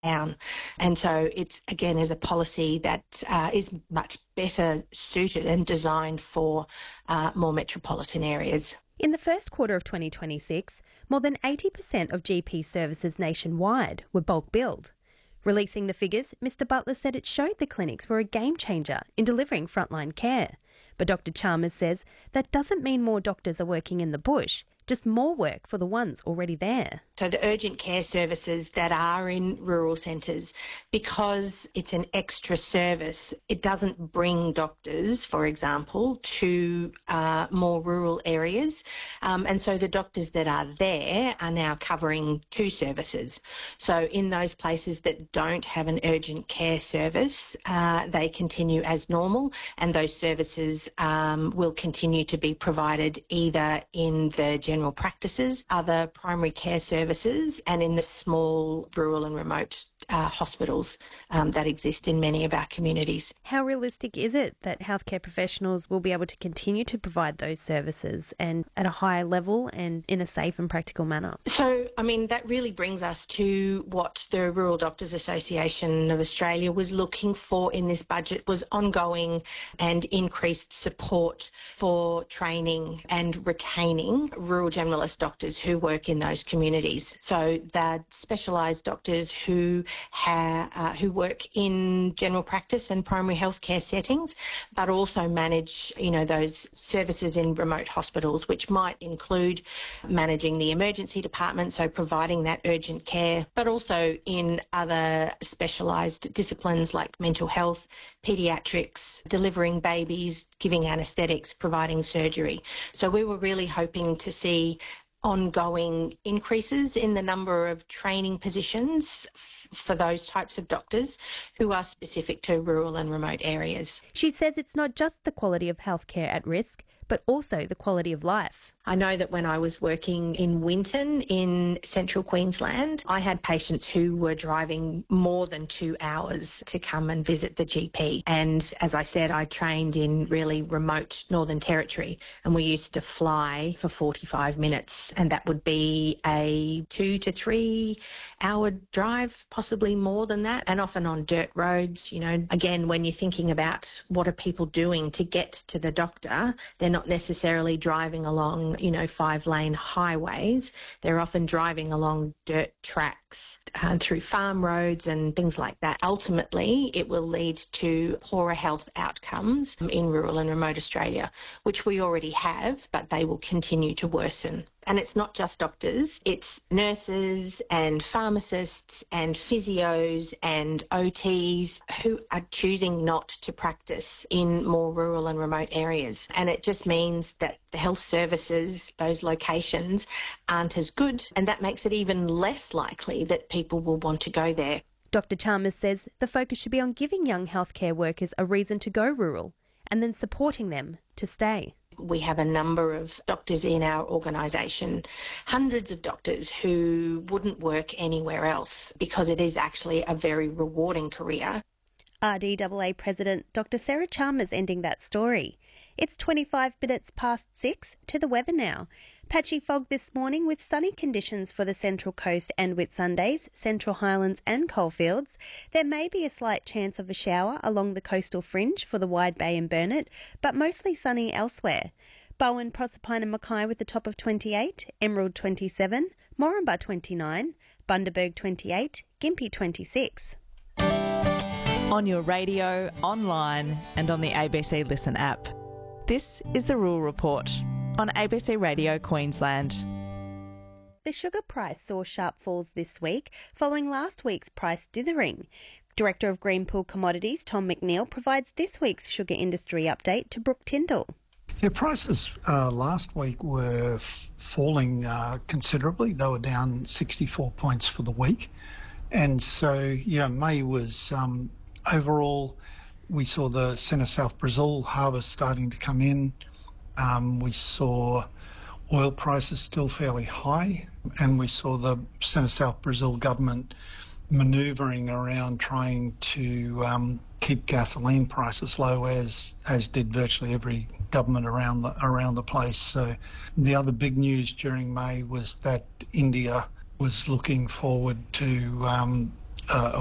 down. And so it's, again, is a policy that is much better suited and designed for more metropolitan areas. In the first quarter of 2026, more than 80% of GP services nationwide were bulk billed. Releasing the figures, Mr Butler said it showed the clinics were a game changer in delivering frontline care. But Dr Chalmers says that doesn't mean more doctors are working in the bush, just more work for the ones already there. So the urgent care services that are in rural centres, because it's an extra service, it doesn't bring doctors, for example, to more rural areas. And so the doctors that are there are now covering two services. So in those places that don't have an urgent care service, they continue as normal, and those services will continue to be provided either in the general practices, other primary care services, and in the small rural and remote hospitals that exist in many of our communities. How realistic is it that healthcare professionals will be able to continue to provide those services and at a higher level and in a safe and practical manner? So, I mean, that really brings us to what the Rural Doctors Association of Australia was looking for in this budget, was ongoing and increased support for training and retaining rural generalist doctors who work in those communities. So the specialised doctors who work in general practice and primary healthcare settings, but also manage, those services in remote hospitals, which might include managing the emergency department, so providing that urgent care, but also in other specialised disciplines like mental health, paediatrics, delivering babies, giving anaesthetics, providing surgery. So we were really hoping to see ongoing increases in the number of training positions for those types of doctors who are specific to rural and remote areas. She says it's not just the quality of healthcare at risk, but also the quality of life. I know that when I was working in Winton in central Queensland, I had patients who were driving more than 2 hours to come and visit the GP. And as I said, I trained in really remote Northern Territory, and we used to fly for 45 minutes, and that would be a 2 to 3 hour drive, possibly more than that, and often on dirt roads. Again, when you're thinking about what are people doing to get to the doctor, they're not necessarily driving along 5-lane highways. They're often driving along dirt tracks through farm roads and things like that. Ultimately, it will lead to poorer health outcomes in rural and remote Australia, which we already have, but they will continue to worsen. And it's not just doctors, it's nurses and pharmacists and physios and OTs who are choosing not to practice in more rural and remote areas. And it just means that the health services, those locations, aren't as good, and that makes it even less likely that people will want to go there. Dr Chalmers says the focus should be on giving young healthcare workers a reason to go rural and then supporting them to stay. We have a number of doctors in our organisation, hundreds of doctors who wouldn't work anywhere else because it is actually a very rewarding career. RDAA President Dr Sarah Chalmers ending that story. It's 25 minutes past 6 to the weather now. Patchy fog this morning with sunny conditions for the Central Coast and Whitsundays, Central Highlands and Coalfields. There may be a slight chance of a shower along the coastal fringe for the Wide Bay and Burnett, but mostly sunny elsewhere. Bowen, Proserpine and Mackay with the top of 28, Emerald 27, Moranbah 29, Bundaberg 28, Gympie 26. On your radio, online and on the ABC Listen app. This is the Rural Report on ABC Radio Queensland. The sugar price saw sharp falls this week following last week's price dithering. Director of Greenpool Commodities, Tom McNeil, provides this week's sugar industry update to Brooke Tyndall. Yeah, prices last week were falling considerably. They were down 64 points for the week. And so, May was overall, we saw the Centre South Brazil harvest starting to come in. We saw oil prices still fairly high, and we saw the Centre South Brazil government manoeuvring around trying to keep gasoline prices low, as did virtually every government around the place. So the other big news during May was that India was looking forward to a